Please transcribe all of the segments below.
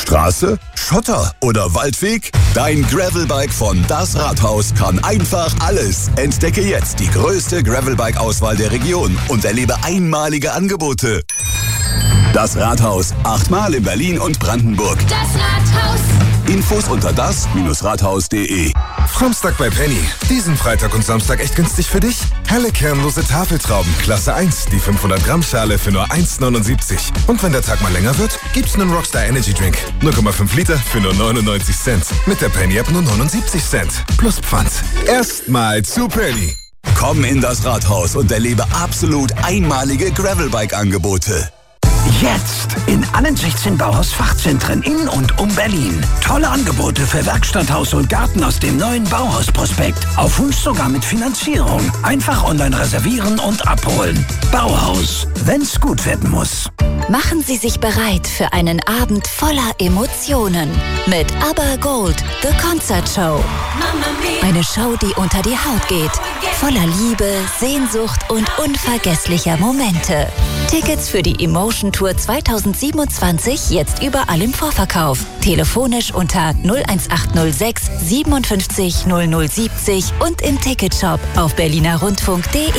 Straße, Schotter oder Waldweg? Dein Gravelbike von Das Rathaus kann einfach alles. Entdecke jetzt die größte Gravelbike-Auswahl der Region und erlebe einmalige Angebote. Das Rathaus, 8-mal in Berlin und Brandenburg. Das Rathaus. Infos unter das-rathaus.de. Framstag bei Penny. Diesen Freitag und Samstag echt günstig für dich? Helle kernlose Tafeltrauben, Klasse 1, die 500 Gramm Schale für nur 1,79. Und wenn der Tag mal länger wird, gibt's einen Rockstar Energy Drink. 0,5 Liter für nur 99 Cent. Mit der Penny App nur 79 Cent. Plus Pfand. Erstmal zu Penny. Komm in das Rathaus und erlebe absolut einmalige Gravelbike-Angebote. Jetzt in allen 16 Bauhaus-Fachzentren in und um Berlin. Tolle Angebote für Werkstatt, Haus und Garten aus dem neuen Bauhaus-Prospekt. Auf Wunsch sogar mit Finanzierung. Einfach online reservieren und abholen. Bauhaus, wenn's gut werden muss. Machen Sie sich bereit für einen Abend voller Emotionen. Mit ABBA Gold, The Concert Show. Eine Show, die unter die Haut geht. Voller Liebe, Sehnsucht und unvergesslicher Momente. Tickets für die Emotion Tour 2027 jetzt überall im Vorverkauf. Telefonisch unter 01806 57 0070 und im Ticketshop auf berlinerrundfunk.de.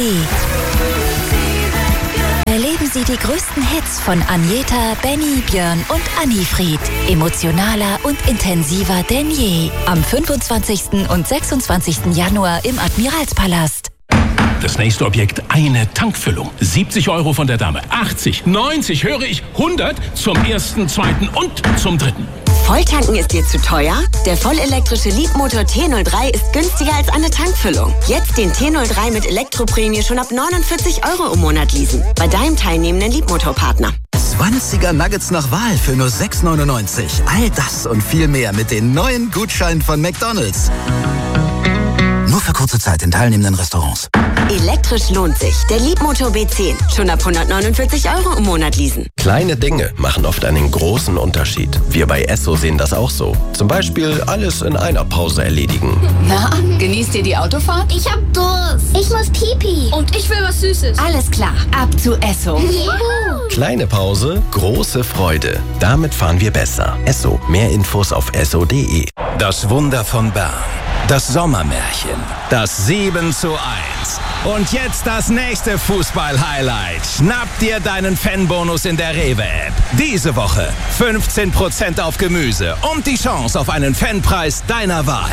Erleben Sie die größten Hits von Agneta, Benny, Björn und Annifried. Emotionaler und intensiver denn je. Am 25. und 26. Januar im Admiralspalast. Das nächste Objekt, eine Tankfüllung. 70 € von der Dame. 80, 90, höre ich, 100 zum ersten, zweiten und zum dritten. Volltanken ist dir zu teuer? Der vollelektrische Leapmotor T03 ist günstiger als eine Tankfüllung. Jetzt den T03 mit Elektroprämie schon ab 49 € im Monat leasen. Bei deinem teilnehmenden Leapmotor-Partner. 20er Nuggets nach Wahl für nur 6,99. All das und viel mehr mit den neuen Gutscheinen von McDonald's. Nur für kurze Zeit in teilnehmenden Restaurants. Elektrisch lohnt sich. Der Leapmotor B10. Schon ab 149 € im Monat leasen. Kleine Dinge machen oft einen großen Unterschied. Wir bei Esso sehen das auch so. Zum Beispiel alles in einer Pause erledigen. Na, genießt ihr die Autofahrt? Ich hab Durst. Ich muss Pipi. Und ich will was Süßes. Alles klar, ab zu Esso. Juhu. Kleine Pause, große Freude. Damit fahren wir besser. Esso. Mehr Infos auf esso.de. Das Wunder von Bern. Das Sommermärchen. Das 7:1. Und jetzt das nächste Fußball-Highlight. Schnapp dir deinen Fanbonus in der Rewe-App. Diese Woche 15% auf Gemüse und die Chance auf einen Fanpreis deiner Wahl.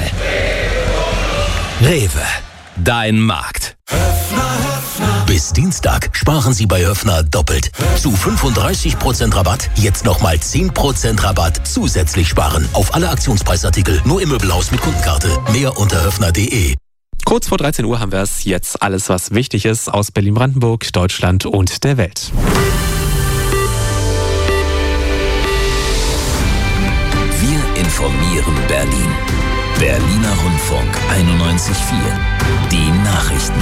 Rewe, dein Markt. Bis Dienstag sparen Sie bei Höfner doppelt. Zu 35% Rabatt, jetzt nochmal 10% Rabatt zusätzlich sparen. Auf alle Aktionspreisartikel, nur im Möbelhaus mit Kundenkarte. Mehr unter höfner.de. Kurz vor 13 Uhr haben wir es. Jetzt alles, was wichtig ist aus Berlin-Brandenburg, Deutschland und der Welt. Wir informieren Berlin. Berliner Rundfunk 91.4. Die Nachrichten.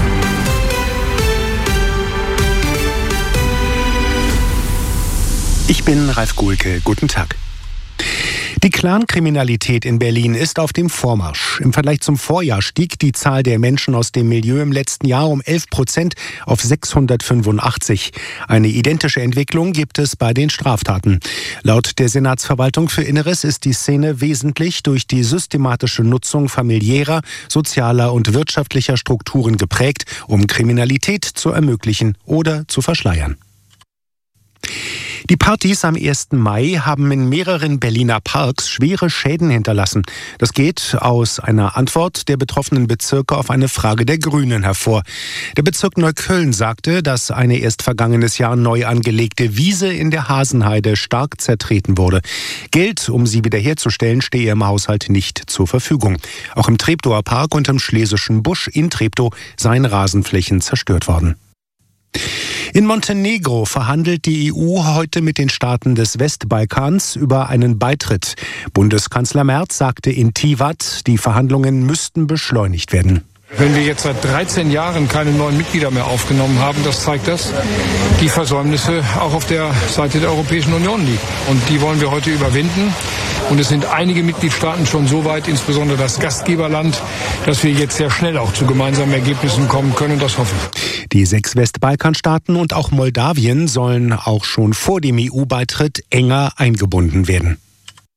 Ich bin Ralf Guhlke. Guten Tag. Die Clankriminalität in Berlin ist auf dem Vormarsch. Im Vergleich zum Vorjahr stieg die Zahl der Menschen aus dem Milieu im letzten Jahr um 11% auf 685. Eine identische Entwicklung gibt es bei den Straftaten. Laut der Senatsverwaltung für Inneres ist die Szene wesentlich durch die systematische Nutzung familiärer, sozialer und wirtschaftlicher Strukturen geprägt, um Kriminalität zu ermöglichen oder zu verschleiern. Die Partys am 1. Mai haben in mehreren Berliner Parks schwere Schäden hinterlassen. Das geht aus einer Antwort der betroffenen Bezirke auf eine Frage der Grünen hervor. Der Bezirk Neukölln sagte, dass eine erst vergangenes Jahr neu angelegte Wiese in der Hasenheide stark zertreten wurde. Geld, um sie wiederherzustellen, stehe im Haushalt nicht zur Verfügung. Auch im Treptower Park und im Schlesischen Busch in Treptow seien Rasenflächen zerstört worden. In Montenegro verhandelt die EU heute mit den Staaten des Westbalkans über einen Beitritt. Bundeskanzler Merz sagte in Tivat, die Verhandlungen müssten beschleunigt werden. Wenn wir jetzt seit 13 Jahren keine neuen Mitglieder mehr aufgenommen haben, das zeigt, dass die Versäumnisse auch auf der Seite der Europäischen Union liegen. Und die wollen wir heute überwinden. Und es sind einige Mitgliedstaaten schon so weit, insbesondere das Gastgeberland, dass wir jetzt sehr schnell auch zu gemeinsamen Ergebnissen kommen können. Das hoffe ich. Die 6 Westbalkanstaaten und auch Moldawien sollen auch schon vor dem EU-Beitritt enger eingebunden werden.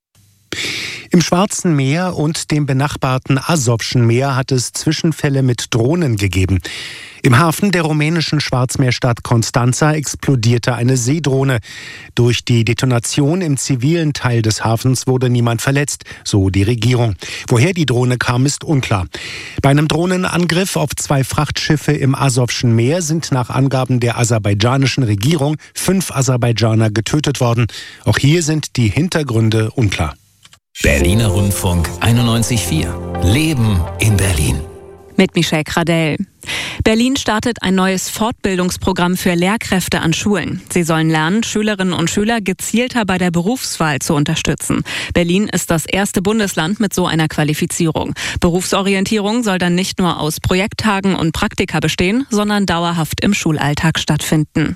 Im Schwarzen Meer und dem benachbarten Asowschen Meer hat es Zwischenfälle mit Drohnen gegeben. Im Hafen der rumänischen Schwarzmeerstadt Constanța explodierte eine Seedrohne. Durch die Detonation im zivilen Teil des Hafens wurde niemand verletzt, so die Regierung. Woher die Drohne kam, ist unklar. Bei einem Drohnenangriff auf 2 Frachtschiffe im Asowschen Meer sind nach Angaben der aserbaidschanischen Regierung 5 Aserbaidschaner getötet worden. Auch hier sind die Hintergründe unklar. Berliner Rundfunk 91.4. Leben in Berlin. Mit Michelle Kradell. Berlin startet ein neues Fortbildungsprogramm für Lehrkräfte an Schulen. Sie sollen lernen, Schülerinnen und Schüler gezielter bei der Berufswahl zu unterstützen. Berlin ist das erste Bundesland mit so einer Qualifizierung. Berufsorientierung soll dann nicht nur aus Projekttagen und Praktika bestehen, sondern dauerhaft im Schulalltag stattfinden.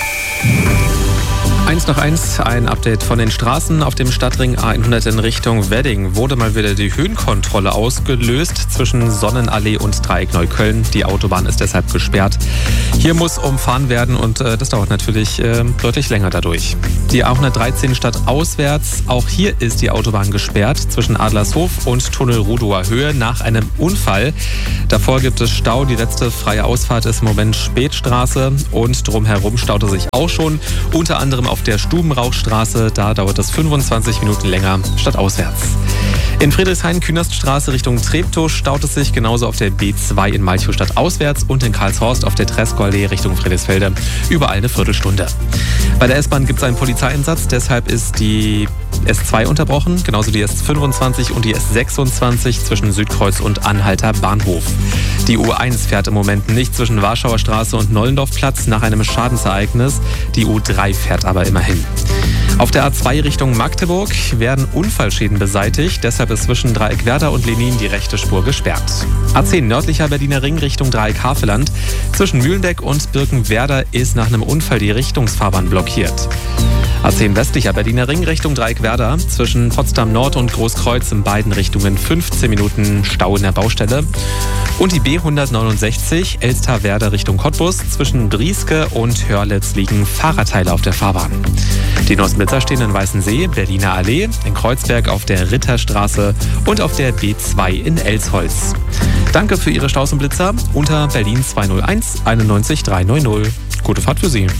1 nach 1, ein Update von den Straßen. Auf dem Stadtring A100 in Richtung Wedding wurde mal wieder die Höhenkontrolle ausgelöst zwischen Sonnenallee und Dreieck Neukölln. Die Autobahn ist deshalb gesperrt. Hier muss umfahren werden und das dauert natürlich deutlich länger dadurch. Die A113 stadtauswärts, auch hier ist die Autobahn gesperrt zwischen Adlershof und Tunnel Rudower Höhe nach einem Unfall. Davor gibt es Stau. Die letzte freie Ausfahrt ist im Moment Spätstraße und drumherum staut es sich auch schon. Unter anderem auf der Stubenrauchstraße, da dauert es 25 Minuten länger statt auswärts. In Friedrichshain-Künaststraße Richtung Treptow staut es sich, genauso auf der B2 in Malchow auswärts und in Karlshorst auf der Treskow-Allee Richtung Friedrichsfelde überall eine Viertelstunde. Bei der S-Bahn gibt es einen Polizeieinsatz, deshalb ist die S2 unterbrochen, genauso die S25 und die S26 zwischen Südkreuz und Anhalter Bahnhof. Die U1 fährt im Moment nicht zwischen Warschauer Straße und Nollendorfplatz nach einem Schadensereignis. Die U3 fährt aber immerhin. Auf der A2 Richtung Magdeburg werden Unfallschäden beseitigt, deshalb ist zwischen Dreieck Werder und Lenin die rechte Spur gesperrt. A10 nördlicher Berliner Ring Richtung Dreieck Havelland. Zwischen Mühlenbeck und Birkenwerder ist nach einem Unfall die Richtungsfahrbahn blockiert. A10 westlicher Berliner Ring Richtung Dreieck Werder. Zwischen Potsdam Nord und Großkreuz in beiden Richtungen 15 Minuten Stau in der Baustelle. Und die B169 Elster-Werder Richtung Cottbus. Zwischen Brieske und Hörlitz liegen Fahrradteile auf der Fahrbahn. Die Nosblitzer stehen in Weißensee, Berliner Allee, in Kreuzberg auf der Ritterstraße und auf der B2 in Elsholz. Danke für Ihre Staus und Blitzer unter Berlin 201 91 390. Gute Fahrt für Sie.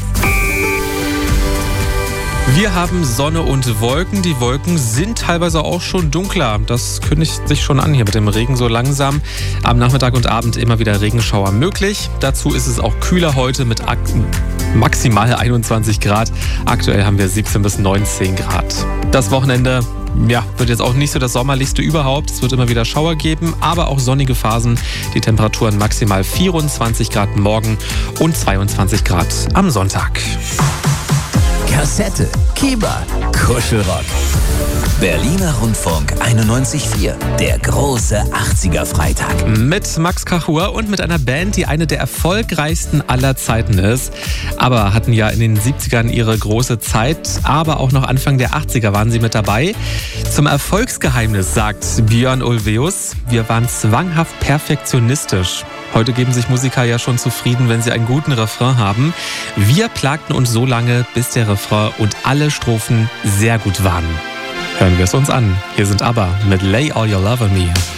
Wir haben Sonne und Wolken. Die Wolken sind teilweise auch schon dunkler. Das kündigt sich schon an hier mit dem Regen so langsam. Am Nachmittag und Abend immer wieder Regenschauer möglich. Dazu ist es auch kühler heute mit maximal 21 Grad. Aktuell haben wir 17 bis 19 Grad. Das Wochenende wird jetzt auch nicht so das sommerlichste überhaupt. Es wird immer wieder Schauer geben, aber auch sonnige Phasen. Die Temperaturen maximal 24 Grad morgen und 22 Grad am Sonntag. Kassette, Kieber, Kuschelrock. Berliner Rundfunk 91.4, der große 80er-Freitag. Mit Max Kachur und mit einer Band, die eine der erfolgreichsten aller Zeiten ist. Aber hatten ja in den 70ern ihre große Zeit, aber auch noch Anfang der 80er waren sie mit dabei. Zum Erfolgsgeheimnis sagt Björn Ulvaeus: Wir waren zwanghaft perfektionistisch. Heute geben sich Musiker ja schon zufrieden, wenn sie einen guten Refrain haben. Wir plagten uns so lange, bis der Refrain und alle Strophen sehr gut waren. Hören wir es uns an. Hier sind ABBA mit Lay All Your Love on Me.